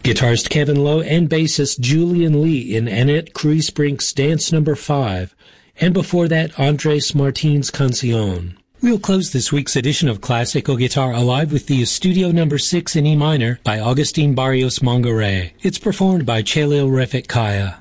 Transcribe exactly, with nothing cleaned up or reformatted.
Guitarist Kevin Lowe and bassist Julian Lee in Annette Kreisbrink's Dance Number five, and before that, Andres Martin's Canción. We'll close this week's edition of Classical Guitar Alive with the Estudio Number six in E minor by Augustin Barrios Mongaray. It's performed by Chelio Refet Kaya.